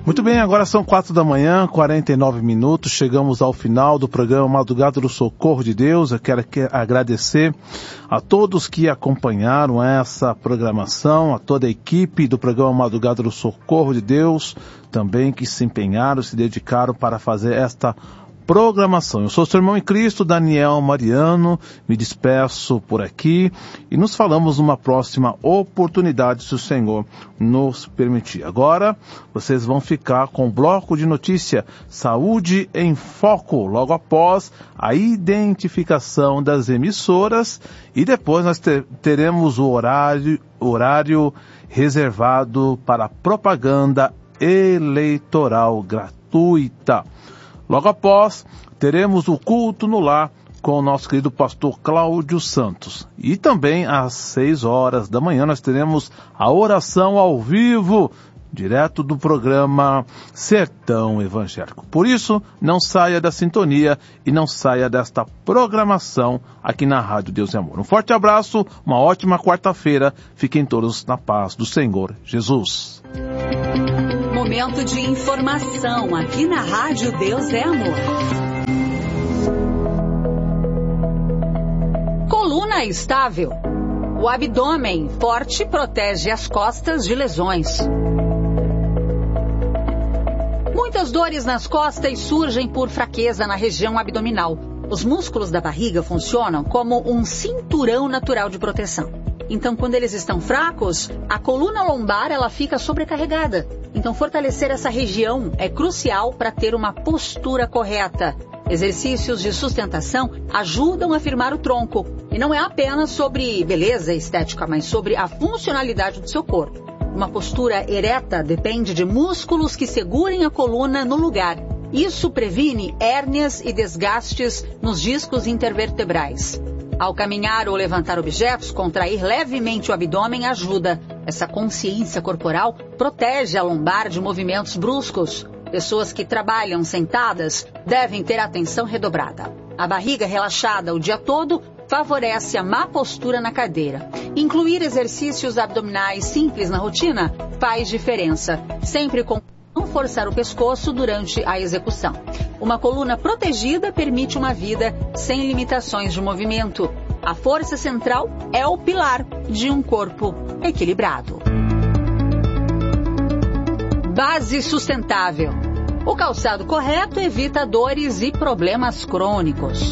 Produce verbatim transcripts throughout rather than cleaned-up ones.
Muito bem, agora são quatro da manhã, quarenta e nove minutos, chegamos ao final do programa Madrugada do Socorro de Deus. Eu quero agradecer a todos que acompanharam essa programação, a toda a equipe do programa Madrugada do Socorro de Deus, também que se empenharam, se dedicaram para fazer esta programação. Eu sou seu irmão em Cristo, Daniel Mariano, me despeço por aqui e nos falamos numa próxima oportunidade, se o Senhor nos permitir. Agora, vocês vão ficar com o bloco de notícia Saúde em Foco, logo após a identificação das emissoras, e depois nós ter, teremos o horário, horário reservado para propaganda eleitoral gratuita. Logo após, teremos o culto no lar com o nosso querido pastor Cláudio Santos. E também às seis horas da manhã nós teremos a oração ao vivo, direto do programa Sertão Evangélico. Por isso, não saia da sintonia e não saia desta programação aqui na Rádio Deus e Amor. Um forte abraço, uma ótima quarta-feira. Fiquem todos na paz do Senhor Jesus. Momento de informação aqui na Rádio Deus é Amor. Coluna estável. O abdômen forte protege as costas de lesões. Muitas dores nas costas surgem por fraqueza na região abdominal. Os músculos da barriga funcionam como um cinturão natural de proteção. Então, quando eles estão fracos, a coluna lombar ela fica sobrecarregada. Então, fortalecer essa região é crucial para ter uma postura correta. Exercícios de sustentação ajudam a firmar o tronco. E não é apenas sobre beleza estética, mas sobre a funcionalidade do seu corpo. Uma postura ereta depende de músculos que segurem a coluna no lugar. Isso previne hérnias e desgastes nos discos intervertebrais. Ao caminhar ou levantar objetos, contrair levemente o abdômen ajuda. Essa consciência corporal protege a lombar de movimentos bruscos. Pessoas que trabalham sentadas devem ter atenção redobrada. A barriga relaxada o dia todo favorece a má postura na cadeira. Incluir exercícios abdominais simples na rotina faz diferença, sempre com não forçar o pescoço durante a execução. Uma coluna protegida permite uma vida sem limitações de movimento. A força central é o pilar de um corpo equilibrado. Base sustentável. O calçado correto evita dores e problemas crônicos.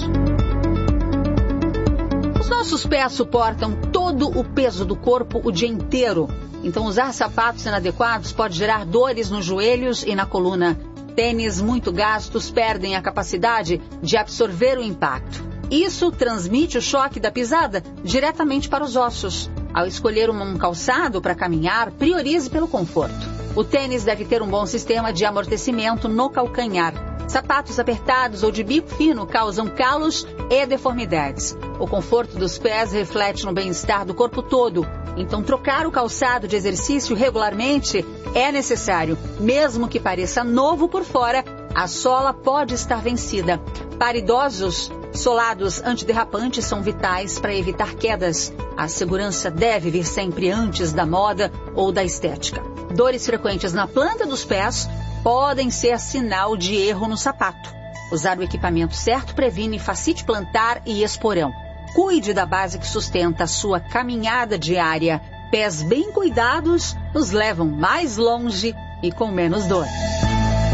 Os nossos pés suportam todo o peso do corpo o dia inteiro. Então, usar sapatos inadequados pode gerar dores nos joelhos e na coluna. Tênis muito gastos perdem a capacidade de absorver o impacto. Isso transmite o choque da pisada diretamente para os ossos. Ao escolher um calçado para caminhar, priorize pelo conforto. O tênis deve ter um bom sistema de amortecimento no calcanhar. Sapatos apertados ou de bico fino causam calos e deformidades. O conforto dos pés reflete no bem-estar do corpo todo. Então, trocar o calçado de exercício regularmente é necessário. Mesmo que pareça novo por fora, a sola pode estar vencida. Para idosos, solados antiderrapantes são vitais para evitar quedas. A segurança deve vir sempre antes da moda ou da estética. Dores frequentes na planta dos pés podem ser sinal de erro no sapato. Usar o equipamento certo previne fascite plantar e esporão. Cuide da base que sustenta a sua caminhada diária. Pés bem cuidados nos levam mais longe e com menos dor.